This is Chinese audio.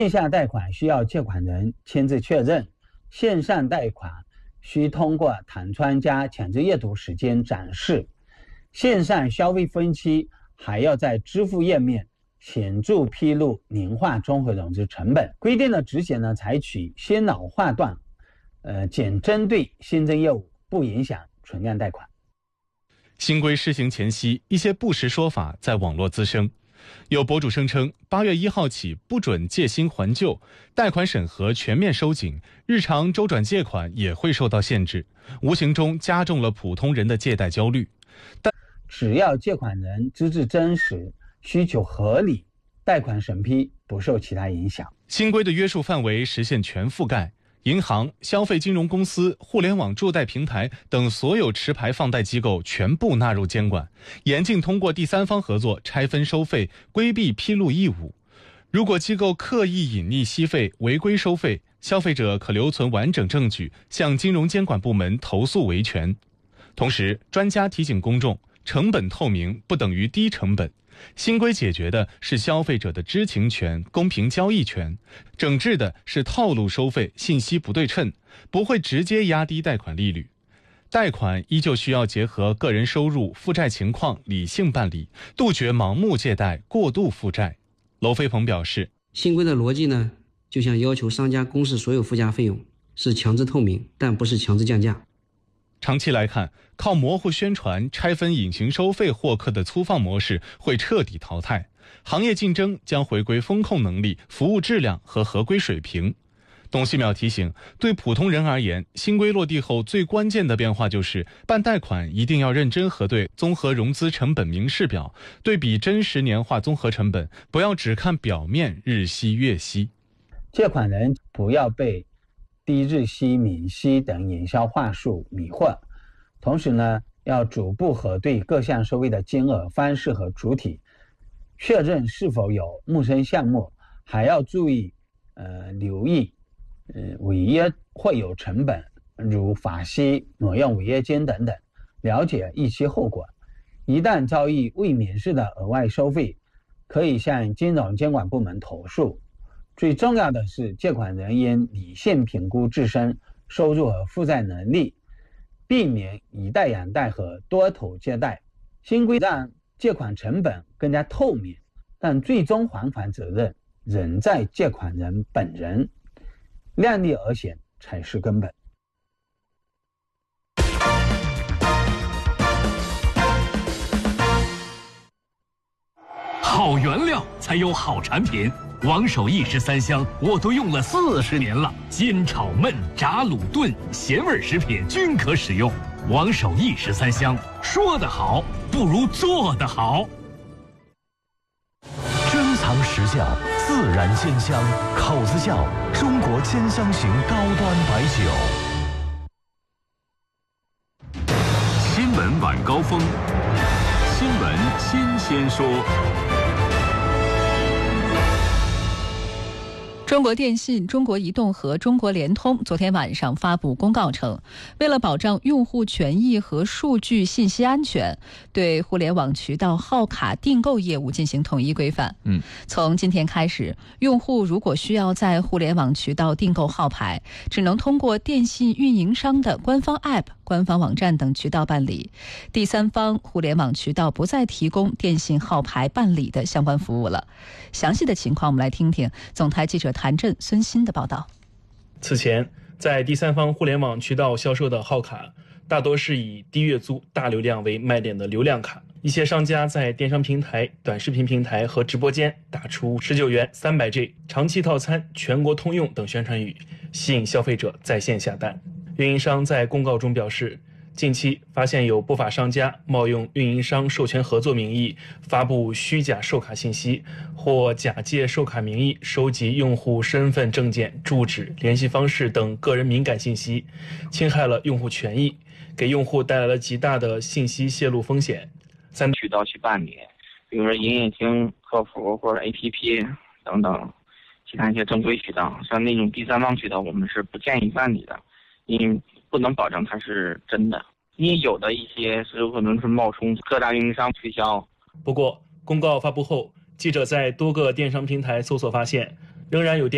线下贷款需要借款人签字确认，线上贷款需通过弹窗加强制阅读时间展示。线上消费分期还要在支付页面显著披露年化综合融资成本。规定的执行呢，采取先老划断，仅针对新增业务，不影响存量贷款。 新规施行前夕，一些不实说法在网络滋生。有博主声称，8月1号起不准借新还旧，贷款审核全面收紧，日常周转借款也会受到限制，无形中加重了普通人的借贷焦虑。 但只要借款人资质真实，需求合理，贷款审批不受其他影响。 新规的约束范围实现全覆盖，银行、消费金融公司、互联网助贷平台等所有持牌放贷机构全部纳入监管，严禁通过第三方合作拆分收费，规避披露义务。如果机构刻意隐匿息费、违规收费，消费者可留存完整证据，向金融监管部门投诉维权。同时，专家提醒公众，成本透明不等于低成本。新规解决的是消费者的知情权、公平交易权，整治的是套路收费、信息不对称，不会直接压低贷款利率。贷款依旧需要结合个人收入、负债情况理性办理，杜绝盲目借贷、过度负债。娄飞鹏表示， 新规的逻辑呢，就像要求商家公示所有附加费用，是强制透明，但不是强制降价。 长期来看，靠模糊宣传、拆分隐形收费获客的粗放模式会彻底淘汰，行业竞争将回归风控能力、服务质量和合规水平。董希淼提醒，对普通人而言，新规落地后最关键的变化就是办贷款一定要认真核对综合融资成本明示表，对比真实年化综合成本，不要只看表面日息月息。 借款人不要被低日息、免息等营销话术迷惑，同时呢，要逐步核对各项收费的金额、方式和主体，确认是否有陌生项目，还要注意留意违约会有成本，如法息、挪用违约金等等，了解预期后果。一旦遭遇未免示的额外收费，可以向金融监管部门投诉。最重要的是，借款人应理性评估自身收入和负债能力，避免以贷养贷和多头借贷。新规让借款成本更加透明，但最终还款责任仍在借款人本人，量力而行才是根本。 好原料才有好产品。王守义13香我都用了40年了，煎炒焖炸卤炖咸味食品均可使用。王守义13香，说得好不如做得好。 珍藏实窖，自然鲜香，口子窖，中国煎香型高端白酒。 新闻晚高峰，新闻新鲜说。 中国电信、中国移动和中国联通昨天晚上发布公告称，为了保障用户权益和数据信息安全，对互联网渠道号卡订购业务进行统一规范。从今天开始，用户如果需要在互联网渠道订购号牌，只能通过电信运营商的官方 App、官方网站等渠道办理。第三方互联网渠道不再提供电信号牌办理的相关服务了。详细的情况，我们来听听总台记者谭震、孙鑫的报道。 此前，在第三方互联网渠道销售的号卡，大多是以低月租、大流量为卖点的流量卡。一些商家在电商平台、短视频平台和直播间打出19元300G 长期套餐全国通用等宣传语，吸引消费者在线下单。运营商在公告中表示，近期发现有不法商家冒用运营商授权合作名义发布虚假售卡信息，或假借售卡名义收集用户身份证件、住址、联系方式等个人敏感信息，侵害了用户权益，给用户带来了极大的信息泄露风险。 渠道去办理，比如说营业厅、客服或者 APP 等等其他一些正规渠道，像那种第三方渠道我们是不建议办理的，因为不能保证它是真的，因为有的一些是有可能是冒充各大运营商推销。 不过公告发布后，记者在多个电商平台搜索发现，仍然有